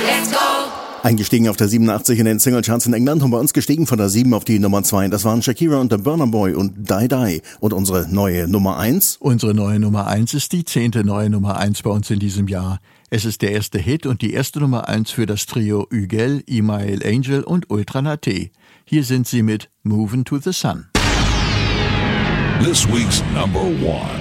Let's go! Eingestiegen auf der 87 in den Singlecharts in England und bei uns gestiegen von der 7 auf die Nummer 2. Das waren Shakira und der Burna Boy und Die Die. Und unsere neue Nummer 1? Unsere neue Nummer 1 ist die 10. neue Nummer 1 bei uns in diesem Jahr. Es ist der erste Hit und die erste Nummer 1 für das Trio Ügel, Imael Angel und Ultra Naté. Hier sind sie mit Movin' to the Sun. This week's number 1.